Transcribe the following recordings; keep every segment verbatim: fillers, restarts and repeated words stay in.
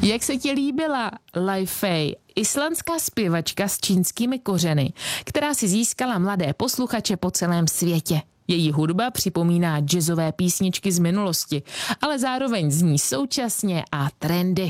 Jak se ti líbila Loi Fei, islandská zpěvačka s čínskými kořeny, která si získala mladé posluchače po celém světě? Její hudba připomíná jazzové písničky z minulosti, ale zároveň zní současně a trendy.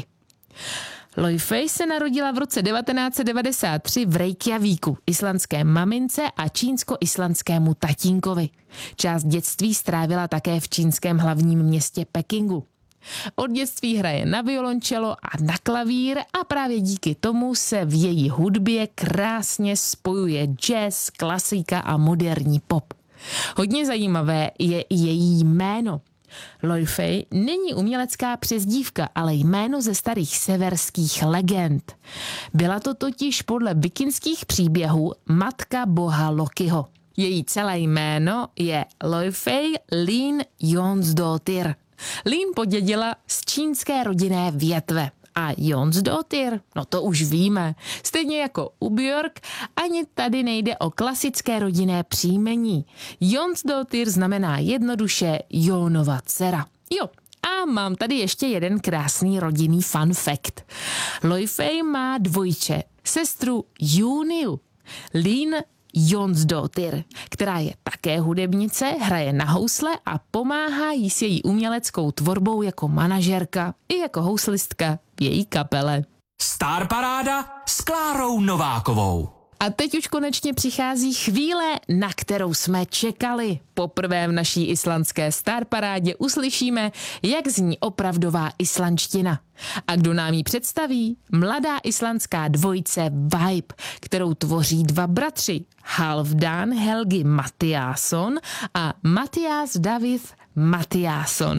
Loi Fei se narodila v roce devatenáct set devadesát tři v Reykjavíku, islandské mamince a čínsko-islandskému tatínkovi. Část dětství strávila také v čínském hlavním městě Pekingu. Od dětství hraje na violončelo a na klavír a právě díky tomu se v její hudbě krásně spojuje jazz, klasika a moderní pop. Hodně zajímavé je i její jméno. Loi Fei není umělecká přezdívka, ale jméno ze starých severských legend. Byla to totiž podle vikingských příběhů matka boha Lokiho. Její celé jméno je Loi Fei Lín Jónsdóttir. Lín podědila z čínské rodinné větve. A Jónsdóttir, no to už víme. Stejně jako u Björk, ani tady nejde o klasické rodinné příjmení. Jónsdóttir znamená jednoduše Jónova dcera. Jo, a mám tady ještě jeden krásný rodinný fun fact. Loi Fei má dvojče, sestru Juniu, Lín Jónsdóttir, která je také hudebnice, hraje na housle a pomáhá jí s její uměleckou tvorbou jako manažerka i jako houslistka v její kapele. Star Paráda s Klárou Novákovou. A teď už konečně přichází chvíle, na kterou jsme čekali. Poprvé v naší islandské Star Parádě uslyšíme, jak zní opravdová islandština. A kdo nám ji představí? Mladá islandská dvojice Vibe, kterou tvoří dva bratři, Halfdan Helgi Mattiasson a Mattias David Mattiasson.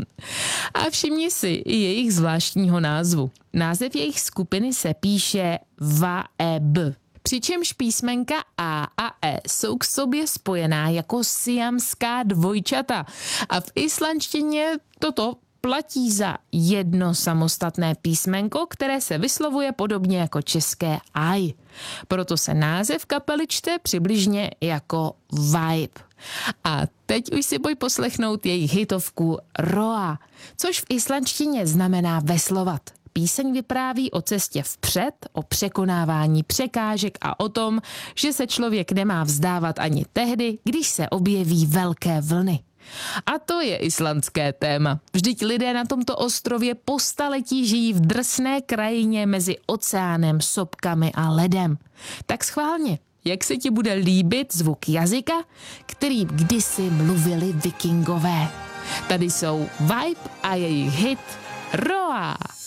A všimni si i jejich zvláštního názvu. Název jejich skupiny se píše Vaeb. Přičemž písmenka A a E jsou k sobě spojená jako siamská dvojčata. A v islandštině toto platí za jedno samostatné písmenko, které se vyslovuje podobně jako české aj. Proto se název kapely čte přibližně jako Vibe. A teď už si pojď poslechnout jejich hitovku Roa, což v islandštině znamená veslovat. Píseň vypráví o cestě vpřed, o překonávání překážek a o tom, že se člověk nemá vzdávat ani tehdy, když se objeví velké vlny. A to je islandské téma. Vždyť lidé na tomto ostrově po staletí žijí v drsné krajině mezi oceánem, sopkami a ledem. Tak schválně, jak se ti bude líbit zvuk jazyka, kterým kdysi mluvili vikingové. Tady jsou Vibe a jejich hit Roa.